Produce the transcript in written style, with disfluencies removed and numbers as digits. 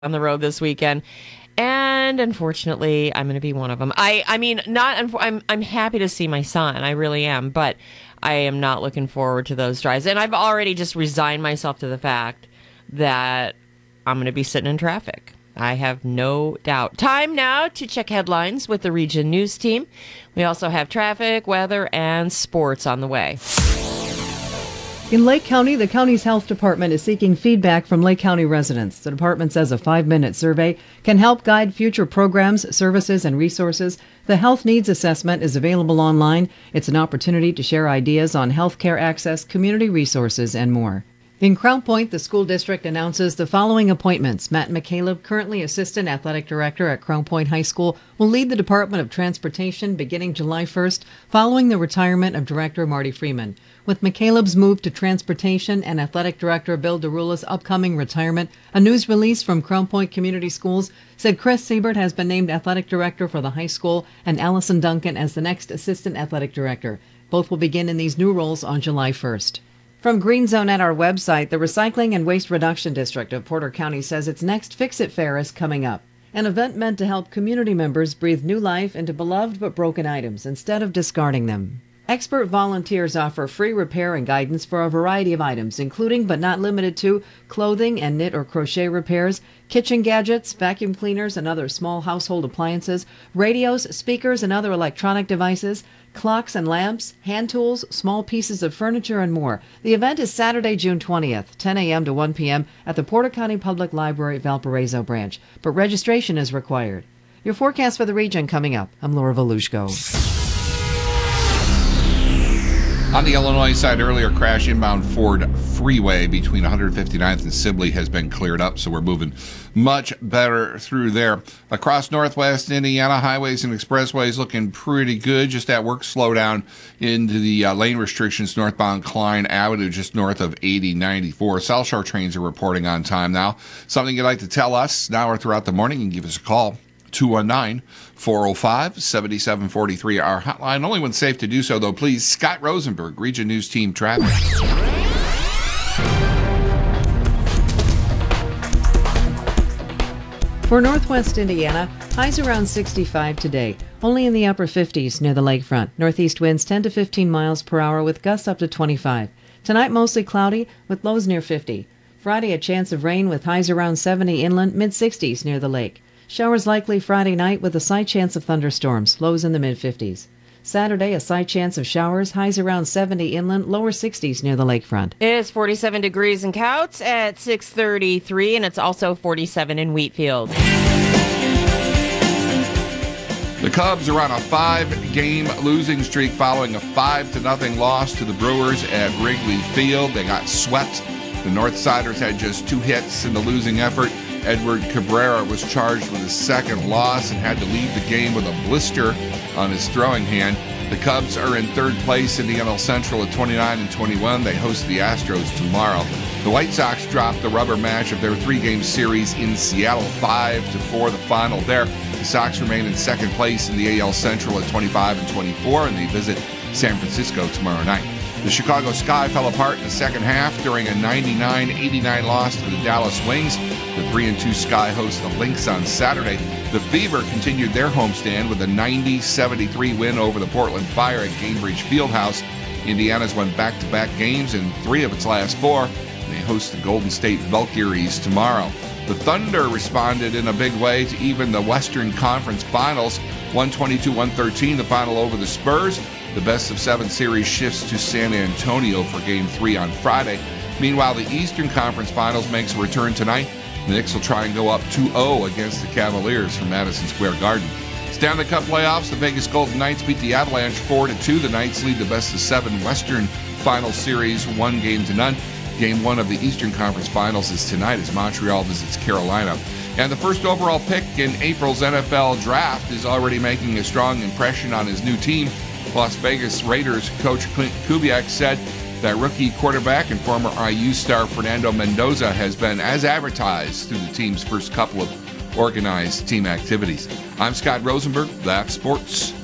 on the road this weekend. And unfortunately, I'm going to be one of them. I'm happy to see my son. I really am. But I am not looking forward to those drives. And I've already just resigned myself to the fact that I'm going to be sitting in traffic. I have no doubt. Time now to check headlines with the Region News team. We also have traffic, weather, and sports on the way. In Lake County, the county's health department is seeking feedback from Lake County residents. The department says a 5-minute survey can help guide future programs, services, and resources. The Health Needs Assessment is available online. It's an opportunity to share ideas on healthcare access, community resources, and more. In Crown Point, the school district announces the following appointments. Matt McCaleb, currently Assistant Athletic Director at Crown Point High School, will lead the Department of Transportation beginning July 1st, following the retirement of Director Marty Freeman. With McCaleb's move to Transportation and Athletic Director Bill DeRula's upcoming retirement, a news release from Crown Point Community Schools said Chris Siebert has been named Athletic Director for the high school and Allison Duncan as the next Assistant Athletic Director. Both will begin in these new roles on July 1st. From Green Zone at our website, the Recycling and Waste Reduction District of Porter County says its next Fix-It Fair is coming up. An event meant to help community members breathe new life into beloved but broken items instead of discarding them. Expert volunteers offer free repair and guidance for a variety of items, including but not limited to clothing and knit or crochet repairs, kitchen gadgets, vacuum cleaners and other small household appliances, radios, speakers and other electronic devices, clocks and lamps, hand tools, small pieces of furniture, and more. The event is Saturday, June 20th, 10 a.m. to 1 p.m. at the Porter County Public Library Valparaiso branch, but registration is required. Your forecast for the region coming up. I'm Laura Volushko. On the Illinois side, earlier crash inbound Ford Freeway between 159th and Sibley has been cleared up, so we're moving much better through there. Across northwest Indiana, highways and expressways looking pretty good. Just that work slowdown into the lane restrictions northbound Klein Avenue, just north of 8094. South Shore trains are reporting on time now. Something you'd like to tell us now or throughout the morning, you can give us a call. 219-405-7743, our hotline. Only when safe to do so, though, please. Scott Rosenberg, Region News Team Traffic. For northwest Indiana, highs around 65 today, only in the upper 50s near the lakefront. Northeast winds 10 to 15 miles per hour with gusts up to 25. Tonight, mostly cloudy with lows near 50. Friday, a chance of rain with highs around 70 inland, mid-60s near the lake. Showers likely Friday night with a slight chance of thunderstorms, lows in the mid-50s. Saturday, a slight chance of showers, highs around 70 inland, lower 60s near the lakefront. It's 47 degrees in Couts at 6:33, and it's also 47 in Wheatfield. The Cubs are on a 5-game losing streak following a 5-0 loss to the Brewers at Wrigley Field. They got swept. The Northsiders had just 2 hits in the losing effort. Edward Cabrera was charged with his second loss and had to leave the game with a blister on his throwing hand. The Cubs are in third place in the NL Central at 29-21. They host the Astros tomorrow. The White Sox dropped the rubber match of their 3-game series in Seattle, 5-4 the final there. The Sox remain in second place in the AL Central at 25-24, and they visit San Francisco tomorrow night. The Chicago Sky fell apart in the second half during a 99-89 loss to the Dallas Wings. The 3-2 Sky host the Lynx on Saturday. The Fever continued their homestand with a 90-73 win over the Portland Fire at Gainbridge Fieldhouse. Indiana's won back-to-back games in 3 of its last 4. They host the Golden State Valkyries tomorrow. The Thunder responded in a big way to even the Western Conference Finals. 122-113, the final over the Spurs. The best-of-7 series shifts to San Antonio for Game 3 on Friday. Meanwhile, the Eastern Conference Finals makes a return tonight. The Knicks will try and go up 2-0 against the Cavaliers from Madison Square Garden. Stanley Cup playoffs, the Vegas Golden Knights beat the Avalanche 4-2. The Knights lead the best-of-7 Western Finals Series 1-0. Game 1 of the Eastern Conference Finals is tonight as Montreal visits Carolina. And the first overall pick in April's NFL Draft is already making a strong impression on his new team. Las Vegas Raiders coach Clint Kubiak said that rookie quarterback and former IU star Fernando Mendoza has been as advertised through the team's first couple of organized team activities. I'm Scott Rosenberg, that's sports.